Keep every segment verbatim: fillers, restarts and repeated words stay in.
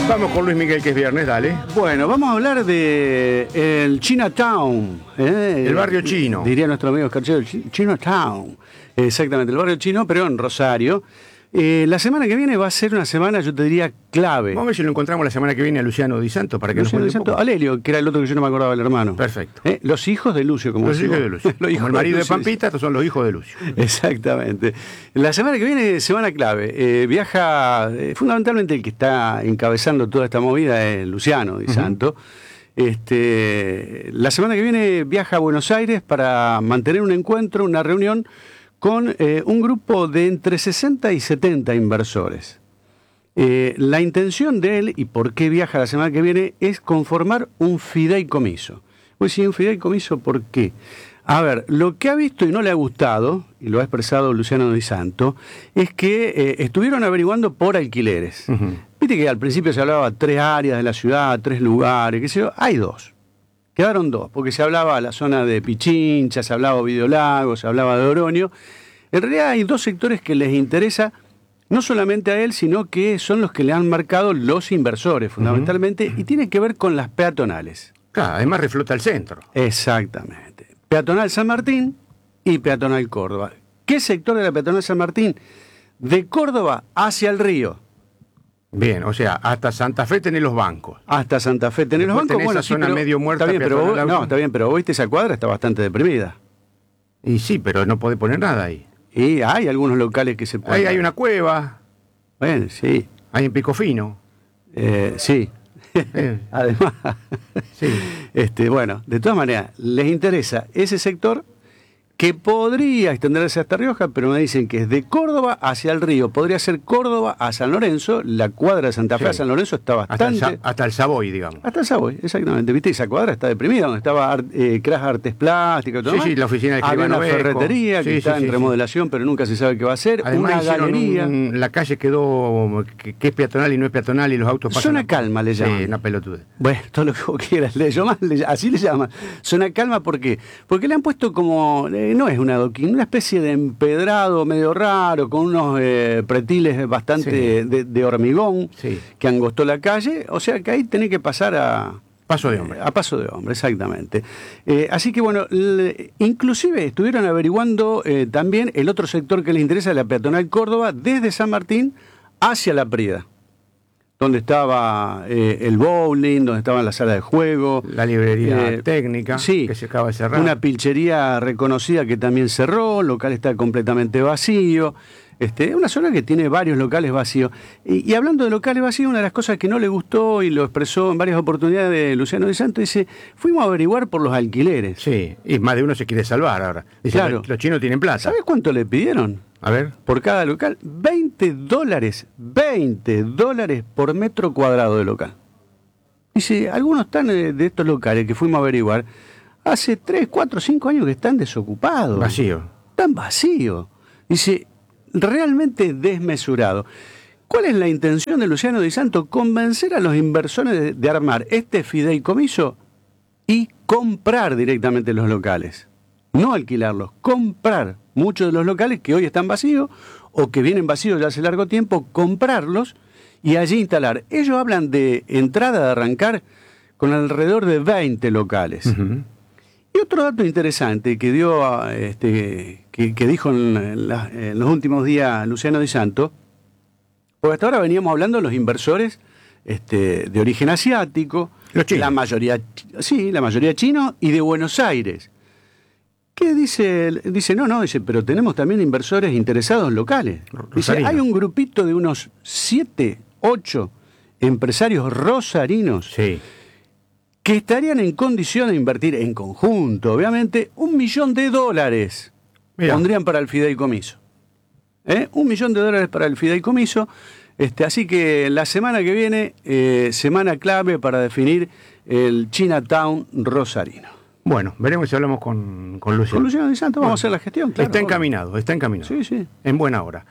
Vamos con Luis Miguel, que es viernes, dale. Bueno, vamos a hablar de el Chinatown. ¿eh? El barrio chino. Diría nuestro amigo Escarchero, el Chinatown. Exactamente, el barrio chino, pero en Rosario. Eh, la semana que viene va a ser una semana, yo te diría, clave. Vamos a ver si lo encontramos la semana que viene a Luciano Di Santo para que Luciano nos Di cuente Santo, un poco. Alelio, que era el otro que yo no me acordaba, el hermano. Perfecto. ¿Eh? Los hijos de Lucio, como Los decimos. hijos de Lucio. Los hijos Como el marido de, Lucio, Pampita, estos son los hijos de Lucio. Exactamente. La semana que viene, semana clave. Eh, viaja, eh, fundamentalmente el que está encabezando toda esta movida es Luciano Di Santo. Uh-huh. Este, la semana que viene viaja a Buenos Aires para mantener un encuentro, una reunión con eh, un grupo de entre sesenta y setenta inversores. Eh, la intención de él, y por qué viaja la semana que viene, es conformar un fideicomiso. Pues sí, un fideicomiso, ¿por qué? A ver, lo que ha visto y no le ha gustado, y lo ha expresado Luciano Di Santo, es que eh, estuvieron averiguando por alquileres. Uh-huh. Viste que al principio se hablaba de tres áreas de la ciudad, tres lugares, qué sé yo, hay dos. Quedaron dos, porque se hablaba de la zona de Pichincha, se hablaba de Videolago, se hablaba de Oroño. En realidad hay dos sectores que les interesa, no solamente a él, sino que son los que le han marcado los inversores, fundamentalmente, uh-huh. y tiene que ver con las peatonales. Claro, además reflota el centro. Exactamente. Peatonal San Martín y Peatonal Córdoba. ¿Qué sector de la Peatonal San Martín? De Córdoba hacia el río. Bien, o sea, hasta Santa Fe tenés los bancos. Hasta Santa Fe tenés los bancos. Tenés bueno, esa sí, zona pero, medio muerta. Está bien, pero vos, no, está bien, pero vos viste esa cuadra, está bastante deprimida. Y sí, pero no podés poner nada ahí. Y hay algunos locales que se pueden... Ahí hay una cueva. Bueno, sí. Hay en Picofino. Eh, sí. Eh. Además, sí. Este, bueno, de todas maneras, les interesa ese sector que podría extenderse hasta Rioja, pero me dicen que es de Córdoba hacia el río. Podría ser Córdoba a San Lorenzo. La cuadra de Santa Fe sí. a San Lorenzo está bastante... Hasta el, hasta el Savoy, digamos. Hasta el Savoy, exactamente. ¿Viste? Esa cuadra está deprimida, donde estaba eh, Crash Artes Plásticas y todo Sí, más. sí, la oficina de Había una ferretería sí, que sí, está sí, en remodelación, sí. pero nunca se sabe qué va a hacer. Además, una galería. Un, la calle quedó que, que es peatonal y no es peatonal y los autos pasan... Zona calma le llaman. Sí, una pelotuda. Bueno, todo lo que vos quieras. Le llaman, le, así le llaman. Zona calma, ¿por qué? Porque le han puesto como... Eh, no es una adoquín, una especie de empedrado medio raro, con unos eh, pretiles bastante sí. de, de hormigón sí. que angostó la calle. O sea que ahí tenés que pasar a... Paso de hombre. A paso de hombre, exactamente. Eh, así que bueno, le, inclusive estuvieron averiguando eh, también el otro sector que les interesa, la peatonal Córdoba, desde San Martín hacia La Prida, donde estaba eh, el bowling, donde estaba la sala de juego. La librería eh, técnica, sí, que se acaba de cerrar. Una pilchería reconocida que también cerró, el local está completamente vacío. Este, una zona que tiene varios locales vacíos. Y, y hablando de locales vacíos, una de las cosas que no le gustó y lo expresó en varias oportunidades de Luciano Di Santo, dice, fuimos a averiguar por los alquileres. Sí, y más de uno se quiere salvar ahora. Dice, claro. Los chinos tienen plata. ¿Sabes cuánto le pidieron? A ver. Por cada local, veinte dólares, veinte dólares por metro cuadrado de local. Dice, algunos están de estos locales que fuimos a averiguar, hace tres, cuatro, cinco años que están desocupados. Vacío. Están vacíos. Dice, realmente desmesurado. ¿Cuál es la intención de Luciano Di Santo? Convencer a los inversores de, de armar este fideicomiso y comprar directamente los locales. No alquilarlos, comprar muchos de los locales que hoy están vacíos o que vienen vacíos ya hace largo tiempo, comprarlos y allí instalar. Ellos hablan de entrada, de arrancar, con alrededor de veinte locales. Uh-huh. Y otro dato interesante que dio, este, que, que dijo en, la, en los últimos días Luciano Di Santo, porque hasta ahora veníamos hablando de los inversores este, de origen asiático, la mayoría, sí, la mayoría chino y de Buenos Aires. ¿Qué dice? Dice, no, no, dice, pero tenemos también inversores interesados locales. Dice, hay un grupito de unos siete, ocho empresarios rosarinos sí. que estarían en condición de invertir en conjunto, obviamente, un millón de dólares. Mirá. Pondrían para el fideicomiso. ¿Eh? Un millón de dólares para el fideicomiso. Este, así que la semana que viene, eh, semana clave para definir el Chinatown rosarino. Bueno, veremos si hablamos con, con Luciano. Con Luciano Di Santo vamos bueno, a hacer la gestión, claro. Está encaminado, está encaminado. Sí, sí. En buena hora.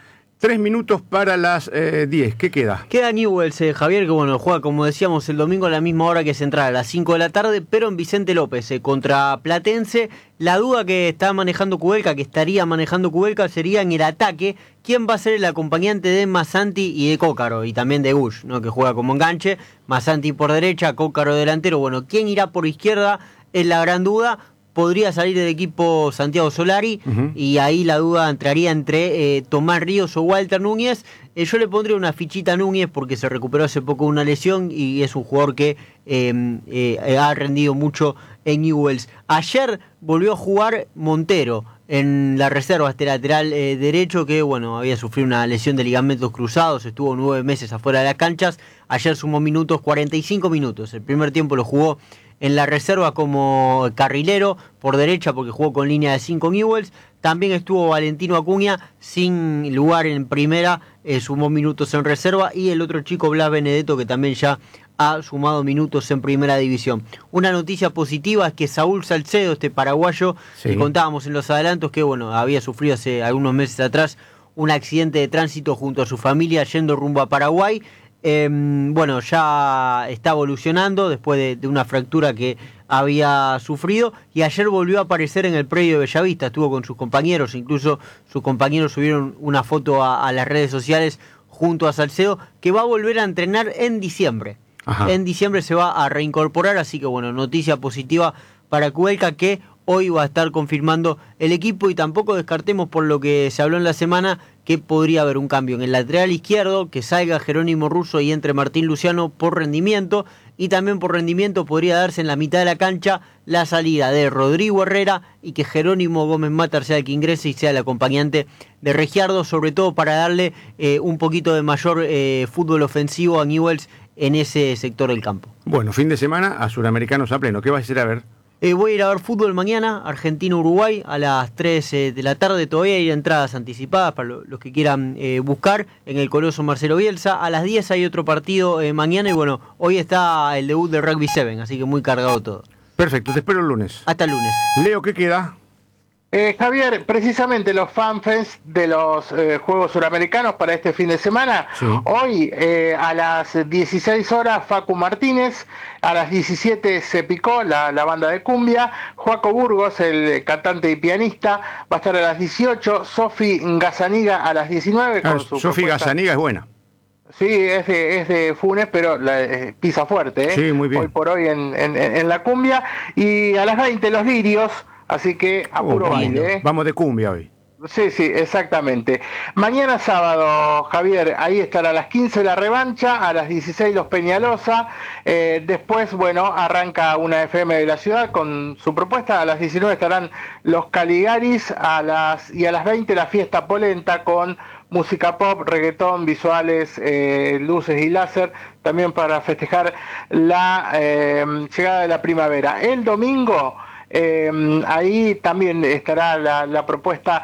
Tres minutos para las eh, diez. ¿Qué queda? Queda Newell's, eh, Javier, que bueno, juega, como decíamos, el domingo a la misma hora que Central, a las cinco de la tarde, pero en Vicente López, eh, contra Platense. La duda que está manejando Kubelka, que estaría manejando Kubelka, sería en el ataque, quién va a ser el acompañante de Massanti y de Cócaro, y también de Gush, ¿no?, que juega como enganche. Massanti por derecha, Cócaro delantero. Bueno, quién irá por izquierda es la gran duda. Podría salir del equipo Santiago Solari, uh-huh. y ahí la duda entraría entre eh, Tomás Ríos o Walter Núñez. Eh, yo le pondría una fichita a Núñez porque se recuperó hace poco una lesión y es un jugador que eh, eh, ha rendido mucho en Newell's. Ayer volvió a jugar Montero en la reserva, este lateral eh, derecho que bueno había sufrido una lesión de ligamentos cruzados, estuvo nueve meses afuera de las canchas. Ayer sumó minutos, cuarenta y cinco minutos. El primer tiempo lo jugó en la reserva como carrilero por derecha porque jugó con línea de cinco Newell's. También estuvo Valentino Acuña sin lugar en primera, eh, sumó minutos en reserva, y el otro chico Blas Benedetto que también ya ha sumado minutos en primera división. Una noticia positiva es que Saúl Salcedo, este paraguayo, sí, que contábamos en los adelantos que bueno había sufrido hace algunos meses atrás un accidente de tránsito junto a su familia yendo rumbo a Paraguay. Eh, bueno, ya está evolucionando después de, de una fractura que había sufrido, y ayer volvió a aparecer en el predio de Bellavista, estuvo con sus compañeros, incluso sus compañeros subieron una foto a, a las redes sociales junto a Salcedo, que va a volver a entrenar en diciembre. Ajá. En diciembre se va a reincorporar, así que bueno, noticia positiva para Kubelka, que hoy va a estar confirmando el equipo, y tampoco descartemos por lo que se habló en la semana que podría haber un cambio en el lateral izquierdo, que salga Jerónimo Russo y entre Martín Luciano por rendimiento, y también por rendimiento podría darse en la mitad de la cancha la salida de Rodrigo Herrera y que Jerónimo Gómez Matar sea el que ingrese y sea el acompañante de Regiardo, sobre todo para darle eh, un poquito de mayor eh, fútbol ofensivo a Newell's en ese sector del campo. Bueno, fin de semana a Suramericanos a pleno. ¿Qué vas a hacer a ver? Eh, voy a ir a ver fútbol mañana, Argentina-Uruguay, a las tres eh, de la tarde. Todavía hay entradas anticipadas para lo, los que quieran eh, buscar en el Coloso Marcelo Bielsa. A las diez hay otro partido eh, mañana, y bueno, hoy está el debut de Rugby siete, así que muy cargado todo. Perfecto, te espero el lunes. Hasta el lunes. Leo, ¿qué queda? Eh, Javier, precisamente los fanfests de los eh, Juegos Suramericanos para este fin de semana. Sí. Hoy eh, a las dieciséis horas Facu Martínez, a las diecisiete se picó la, la banda de cumbia, Joaco Burgos, el cantante y pianista, va a estar a las dieciocho, Sofi Gazaniga a las diecinueve. Ah, Sofi Gazaniga es buena. Sí, es de, es de Funes, pero la, eh, pisa fuerte, ¿eh? Sí, muy bien. Hoy por hoy en, en, en la cumbia. Y a las veinte los Lirios. Así que a puro oh, baile, ¿eh? Vamos de cumbia hoy. Sí, sí, exactamente. Mañana sábado, Javier, ahí estará a las quince la revancha, a las dieciséis los Peñalosa. Eh, después, bueno, arranca una F M de la ciudad con su propuesta. A las diecinueve estarán los Caligaris, a las y a las veinte la fiesta polenta con música pop, reggaetón, visuales, eh, luces y láser, también para festejar la eh, llegada de la primavera. El domingo, Eh, ahí también estará la, la propuesta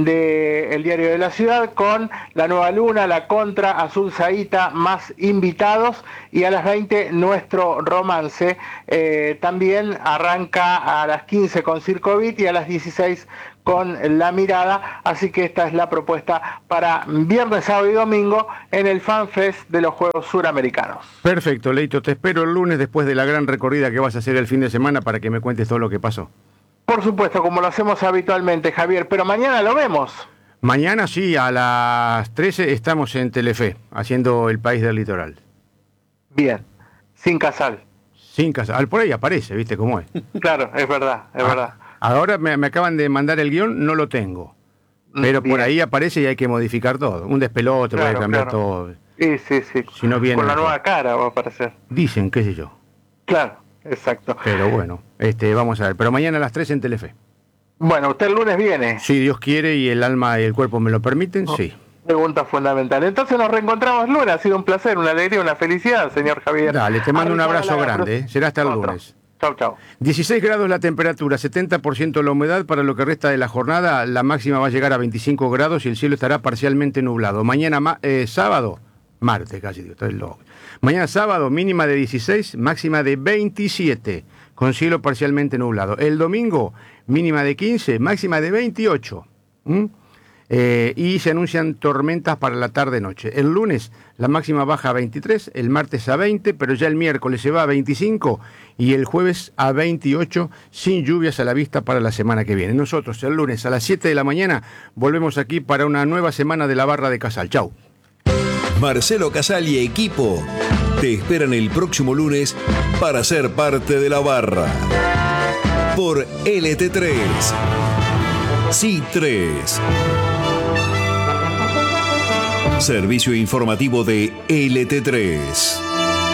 del Diario de la Ciudad con La Nueva Luna, La Contra, Azul Saíta, más invitados, y a las veinte Nuestro Romance. Eh, también arranca a las quince con Circo Beat y a las dieciséis con La Mirada, así que esta es la propuesta para viernes, sábado y domingo en el FanFest de los Juegos Suramericanos. Perfecto, Leito, te espero el lunes después de la gran recorrida que vas a hacer el fin de semana para que me cuentes todo lo que pasó. Por supuesto, como lo hacemos habitualmente, Javier, pero mañana lo vemos. Mañana sí, a las trece estamos en Telefe, haciendo El País del Litoral. Bien, sin Casal. Sin Casal, por ahí aparece, ¿viste cómo es? Claro, es verdad, es ah. verdad. Ahora me, me acaban de mandar el guión, no lo tengo. Pero Bien. Por ahí aparece y hay que modificar todo. Un despelote, claro, voy a cambiar claro. todo. Sí, sí, sí. Si no viene, con la nueva cara va a aparecer. Dicen, qué sé yo. Claro, exacto. Pero bueno, este, vamos a ver. Pero mañana a las tres en Telefe. Bueno, usted el lunes viene. Si Dios quiere y el alma y el cuerpo me lo permiten, oh. sí. Pregunta fundamental. Entonces nos reencontramos lunes. Ha sido un placer, una alegría, una felicidad, señor Javier. Dale, te mando un abrazo grande. ¿eh? Será hasta el Otro. lunes. Chau, chau. dieciséis grados la temperatura, setenta por ciento la humedad para lo que resta de la jornada. La máxima va a llegar a veinticinco grados y el cielo estará parcialmente nublado. Mañana ma- eh, sábado, martes casi, digo, estoy loco. Mañana sábado, mínima de dieciséis, máxima de veintisiete, con cielo parcialmente nublado. El domingo, mínima de quince, máxima de veintiocho. ¿Mm? Eh, y se anuncian tormentas para la tarde-noche. El lunes la máxima baja a veintitrés, el martes a veinte, pero ya el miércoles se va a veinticinco y el jueves a veintiocho, sin lluvias a la vista para la semana que viene. Nosotros el lunes a las siete de la mañana volvemos aquí para una nueva semana de la Barra de Casal. Chau. Marcelo Casal y equipo te esperan el próximo lunes para ser parte de la Barra. Por L T tres. Sí tres. Servicio informativo de L T tres.